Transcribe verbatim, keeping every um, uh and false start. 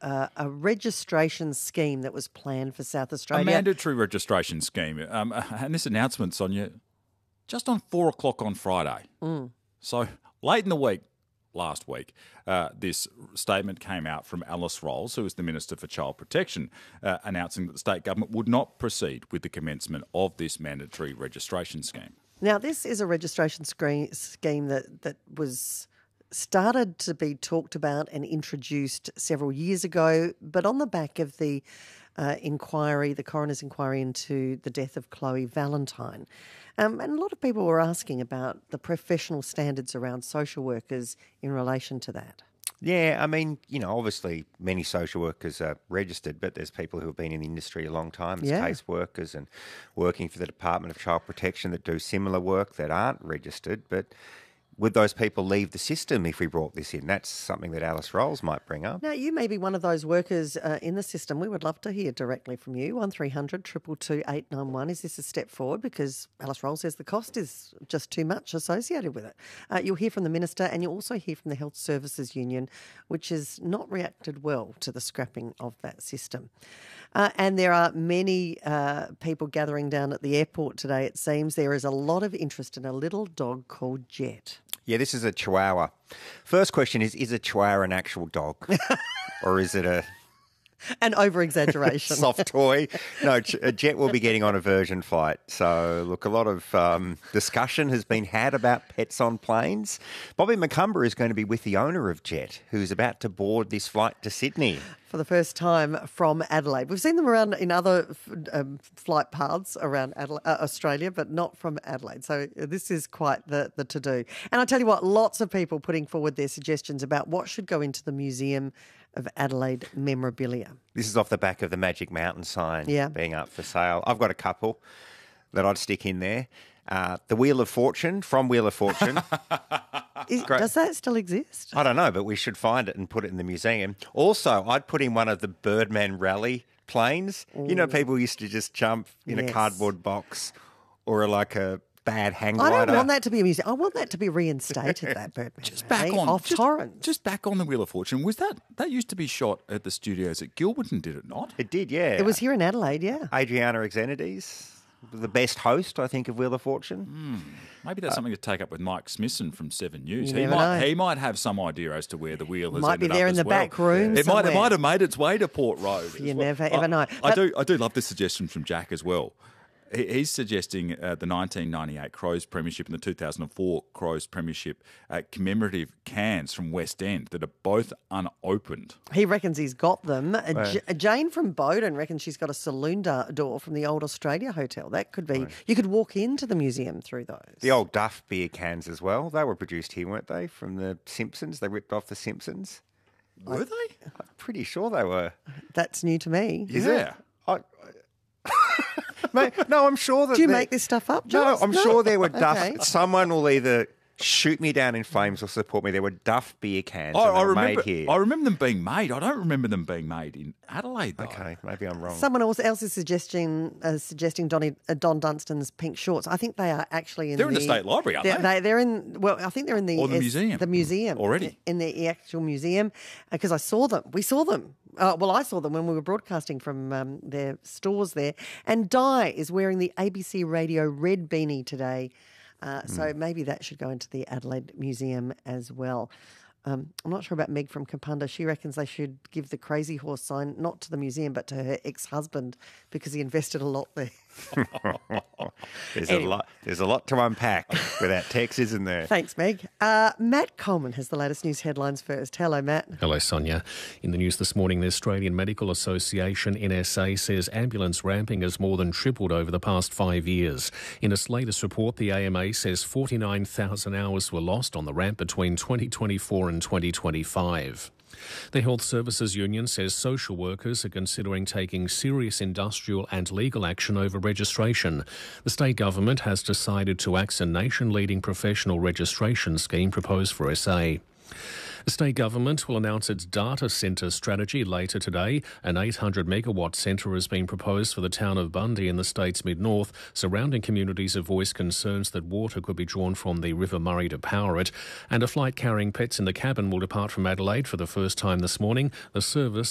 uh, a registration scheme that was planned for South Australia. A mandatory registration scheme. Um, and this announcement, Sonia, just on four o'clock on Friday. Mm. So late in the week, last week, uh, this statement came out from Alice Rolls, who is the Minister for Child Protection, uh, announcing that the state government would not proceed with the commencement of this mandatory registration scheme. Now, this is a registration screen, scheme that, that was started to be talked about and introduced several years ago, but on the back of the uh, inquiry, the coroner's inquiry into the death of Chloe Valentine. Um, and a lot of people were asking about the professional standards around social workers in relation to that. Yeah, I mean, you know, obviously many social workers are registered, but there's people who have been in the industry a long time. There's Yeah. case workers and working for the Department of Child Protection that do similar work that aren't registered. But would those people leave the system if we brought this in? That's something that Alice Rolls might bring up. Now, you may be one of those workers uh, in the system. We would love to hear directly from you. one three hundred, two two two, eight nine one. Is this a step forward? Because Alice Rolls says the cost is just too much associated with it. Uh, you'll hear from the Minister, and you'll also hear from the Health Services Union, which has not reacted well to the scrapping of that system. Uh, and there are many uh, people gathering down at the airport today, it seems. There is a lot of interest in a little dog called Jet. Yeah, this is a Chihuahua. First question is, is a Chihuahua an actual dog? Or is it a An over-exaggeration. soft toy? No, Ch- a Jet will be getting on a Virgin flight. So, look, a lot of um, discussion has been had about pets on planes. Bobby McCumber is going to be with the owner of Jet, who's about to board this flight to Sydney. For the first time from Adelaide. We've seen them around in other um, flight paths around Adela- uh, Australia, but not from Adelaide. So this is quite the, the to-do. And I'll tell you what, lots of people putting forward their suggestions about what should go into the Museum of Adelaide memorabilia. This is off the back of the Magic Mountain sign Yeah. being up for sale. I've got a couple that I'd stick in there. Uh, the Wheel of Fortune, from Wheel of Fortune. Is, Great. does that still exist? I don't know, but we should find it and put it in the museum. Also, I'd put in one of the Birdman Rally planes. You know, people used to just jump in Yes. a cardboard box or like a bad hang I glider. don't want that to be a museum. I want that to be reinstated, that Birdman Just back Rally, on off just, torrents. Just back on the Wheel of Fortune. Was that that used to be shot at the studios at Gilberton? Did it not? It did, yeah. It was here in Adelaide, yeah. Adriana Xenides, the best host, I think, of Wheel of Fortune. Maybe that's something to take up with Mike Smithson from Seven News. You He never might know. he might have some idea as to where the wheel has Might be ended there up in as the well. back room It might it somewhere. might have made its way to Port Road. as You well. never ever I, know. I But- do I do love this suggestion from Jack as well. He- He's suggesting uh, the nineteen ninety-eight Crows Premiership and the two thousand four Crows Premiership uh, commemorative cans from West End that are both unopened. He reckons he's got them. Uh, J- Jane from Bowden reckons she's got a saloon da- door from the old Australia Hotel. That could be, you could walk into the museum through those. The old Duff beer cans as well. They were produced here, weren't they, from the Simpsons? They ripped off the Simpsons. Were they? I'm pretty sure they were. That's new to me. Is there? I, Mate, no, I'm sure that... Do you they- make this stuff up, No, Jules? I'm sure there were Duff... Okay. Someone will either shoot me down in flames or support me. There were Duff beer cans I, and I they were remember. made here. I remember them being made. I don't remember them being made in Adelaide though. Okay, maybe I'm wrong. Someone else, else is suggesting uh, suggesting Donny, uh, Don Dunstan's pink shorts. I think they are actually in They're in the... the State Library, aren't they're, they? They're in... Well, I think they're in the... Or the es- museum. The museum. Already. In the actual museum, because I saw them. We saw them. Uh, well, I saw them when we were broadcasting from um, their stores there. And Di is wearing the A B C Radio red beanie today. Uh, so Hmm. maybe that should go into the Adelaide Museum as well. Um, I'm not sure about Meg from Kapunda. She reckons they should give the Crazy Horse sign not to the museum but to her ex-husband because he invested a lot there. There's Anyway. a lot. There's a lot to unpack with that text, isn't there? Thanks, Meg. Uh, Matt Coleman has the latest news headlines first. Hello, Matt. Hello, Sonia. In the news this morning, the Australian Medical Association, N S A, says ambulance ramping has more than tripled over the past five years. In its latest report, the A M A says forty-nine thousand hours were lost on the ramp between twenty twenty-four and twenty twenty-five. The Health Services Union says social workers are considering taking serious industrial and legal action over registration. The state government has decided to axe a nation-leading professional registration scheme proposed for S A. The state government will announce its data centre strategy later today. An eight hundred megawatt centre has been proposed for the town of Bundy in the state's mid-north. Surrounding communities have voiced concerns that water could be drawn from the River Murray to power it. And a flight carrying pets in the cabin will depart from Adelaide for the first time this morning. The service